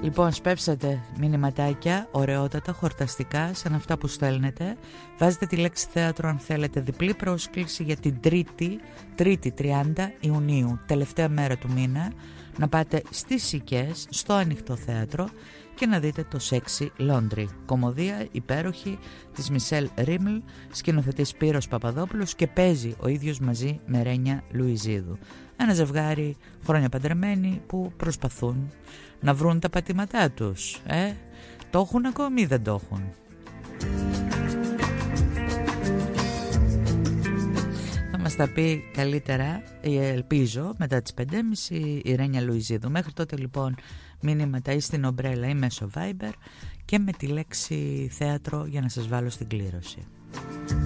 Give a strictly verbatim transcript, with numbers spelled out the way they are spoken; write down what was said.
Λοιπόν, σπεύσατε μηνυματάκια, ωραιότατα, χορταστικά, σαν αυτά που στέλνετε. Βάζετε τη λέξη θέατρο αν θέλετε, διπλή πρόσκληση για την Τρίτη, Τρίτη τριάντα Ιουνίου, τελευταία μέρα του μήνα, να πάτε στις Σικές, στο Ανοιχτό Θέατρο και να δείτε το Sexy Laundry. Κομμωδία υπέροχη της Μισελ Ρίμλ, σκηνοθετής Σπύρος Παπαδόπουλος και παίζει ο ίδιος μαζί με Ρένια Λουιζίδου. Ένα ζευγάρι χρόνια παντρεμένοι που προσπαθούν να βρουν τα πατήματά τους. Ε, το έχουν ακόμη ή δεν το έχουν? Θα μας τα πει καλύτερα, ελπίζω, μετά τις πέντε και μισή η Ρένια Λουιζίδου. Μέχρι τότε λοιπόν μηνύματα ή στην ομπρέλα ή μέσω Viber και με τη λέξη θέατρο για να σας βάλω στην κλήρωση.